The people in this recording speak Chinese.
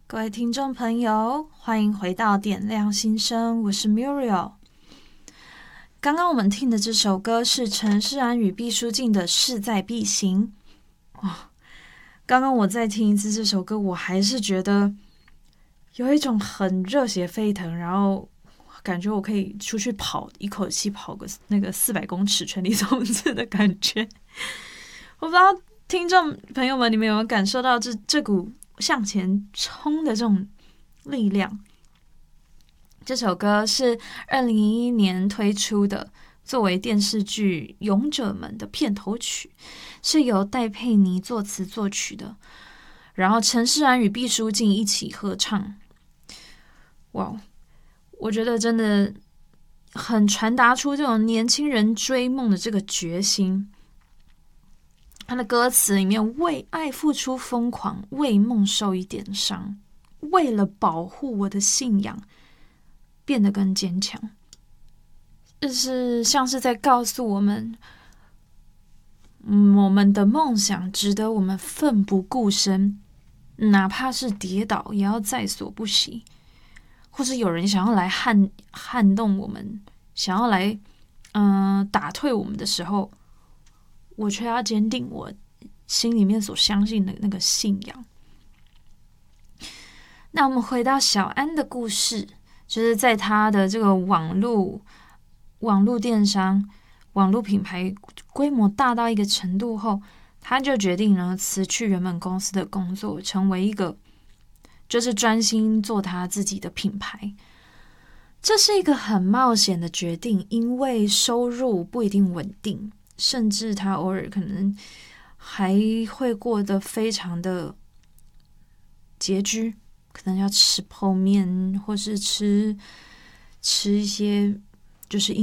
各位听众朋友，欢迎回到点亮心声，我是 Muriel。刚刚我们听的这首歌是陈势安与毕书尽的《势在必行》。刚刚我再听一次这首歌，我还是觉得有一种很热血沸腾，然后感觉我可以出去跑，一口气跑个那个400公尺全力冲刺的感觉。我不知道听众朋友们，你们有没有感受到这股向前冲的这种力量？这首歌是2011年推出的，作为电视剧《勇者们》的片头曲，是由戴佩妮作词作曲的，然后陈势安与毕书尽一起合唱。哇，我觉得真的很传达出这种年轻人追梦的这个决心。他的歌词里面，为爱付出疯狂，为梦受一点伤，为了保护我的信仰变得更坚强，就是像是在告诉我们，我们的梦想值得我们奋不顾身，哪怕是跌倒也要在所不惜。或是有人想要来撼动我们，想要来打退我们的时候，我却要坚定我心里面所相信的那个信仰。那我们回到小安的故事，就是在他的这个网络电商、网络品牌规模大到一个程度后，他就决定呢辞去原本公司的工作，成为一个就是专心做他自己的品牌。这是一个很冒险的决定，因为收入不一定稳定，甚至他偶尔可能还会过得非常的拮据，可能要吃泡面，或是吃一些就是